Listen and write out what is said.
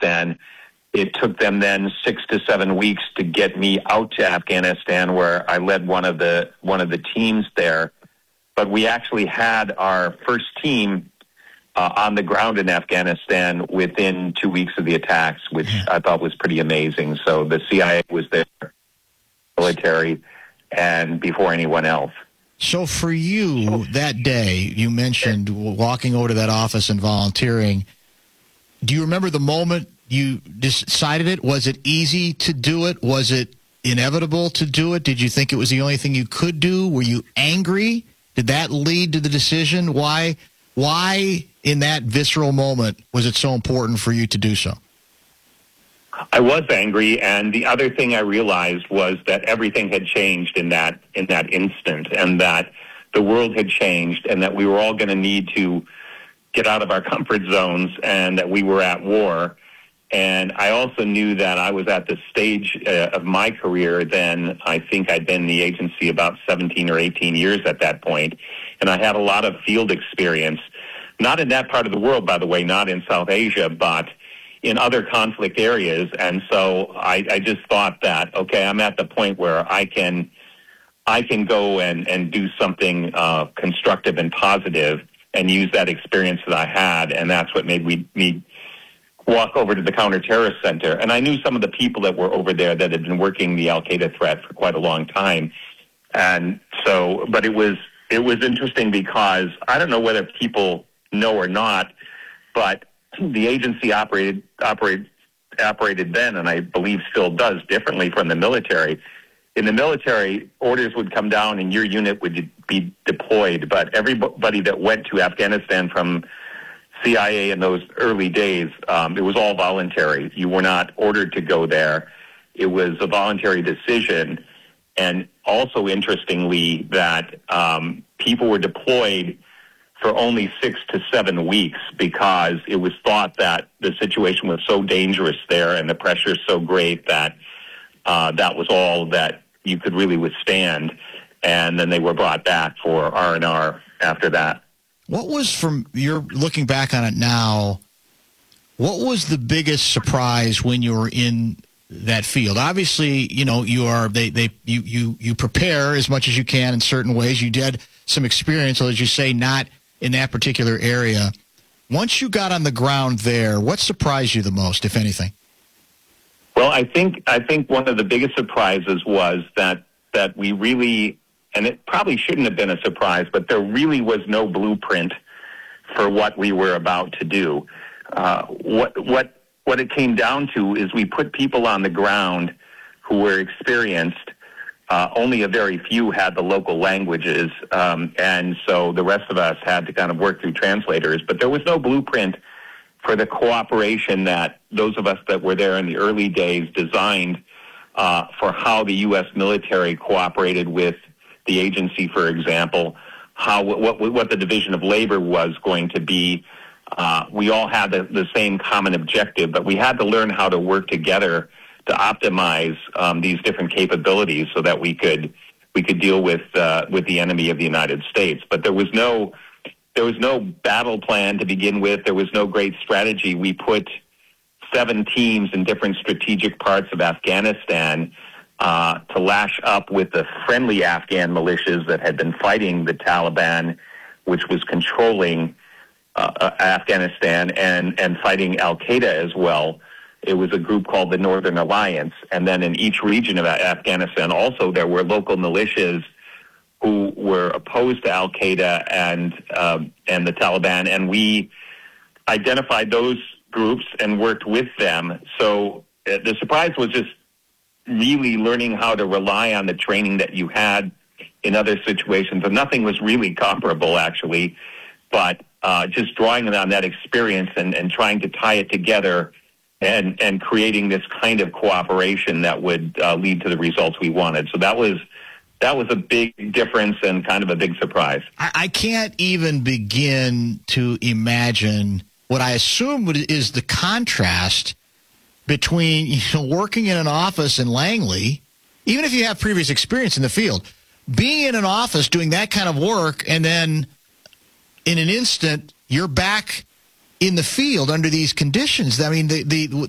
Afghanistan. It took them then 6 to 7 weeks to get me out to Afghanistan, where I led one of the teams there. But we actually had our first team on the ground in Afghanistan within 2 weeks of the attacks, which I thought was pretty amazing. So the CIA was there, military, and before anyone else. So for you, that day, you mentioned walking over to that office and volunteering. Do you remember the moment you decided it? Was it easy to do it? Was it inevitable to do it? Did you think it was the only thing you could do? Were you angry? Did that lead to the decision? Why in that visceral moment was it so important for you to do so? I was angry, and the other thing I realized was that everything had changed in that instant, and that the world had changed, and that we were all going to need to get out of our comfort zones, and that we were at war. And I also knew that I was at the stage of my career then. I think I'd been in the agency about 17 or 18 years at that point, and I had a lot of field experience, not in that part of the world, by the way, not in South Asia, but in other conflict areas. And so I just thought that, okay, I'm at the point where I can go and do something constructive and positive and use that experience that I had, and that's what made me walk over to the Counterterrorist Center. And I knew some of the people that were over there that had been working the Al-Qaeda threat for quite a long time. And so, but it was interesting because I don't know whether people know or not, but the agency operated then, and I believe still does, differently from the military. In the military, orders would come down and your unit would be deployed, but everybody that went to Afghanistan from CIA in those early days, it was all voluntary. You were not ordered to go there. It was a voluntary decision. And also, interestingly, that people were deployed for only 6 to 7 weeks because it was thought that the situation was so dangerous there and the pressure so great that that was all that you could really withstand. And then they were brought back for R&R after that. What was, from you're looking back on it now, what was the biggest surprise when you were in that field? Obviously, you know, you prepare as much as you can in certain ways. You did some experience, so as you say, not in that particular area. Once you got on the ground there, what surprised you the most, if anything? Well, I think one of the biggest surprises was that we really, and it probably shouldn't have been a surprise, but there really was no blueprint for what we were about to do. What it came down to is we put people on the ground who were experienced. Only a very few had the local languages, and so the rest of us had to kind of work through translators. But there was no blueprint for the cooperation that those of us that were there in the early days designed for how the U.S. military cooperated with the agency, for example, what the division of labor was going to be. We all had the same common objective, but we had to learn how to work together to optimize these different capabilities so that we could deal with the enemy of the United States. But there was no battle plan to begin with. There was no great strategy. We put 7 teams in different strategic parts of Afghanistan to lash up with the friendly Afghan militias that had been fighting the Taliban, which was controlling Afghanistan and fighting Al-Qaeda as well. It was a group called the Northern Alliance. And then in each region of Afghanistan also there were local militias who were opposed to Al-Qaeda and the Taliban. And we identified those groups and worked with them. So the surprise was just really learning how to rely on the training that you had in other situations. And nothing was really comparable, actually, but just drawing on that experience and trying to tie it together and creating this kind of cooperation that would lead to the results we wanted. So that was a big difference and kind of a big surprise. I can't even begin to imagine what I assume is the contrast between working in an office in Langley, even if you have previous experience in the field, being in an office doing that kind of work, and then in an instant you're back in the field under these conditions. I mean,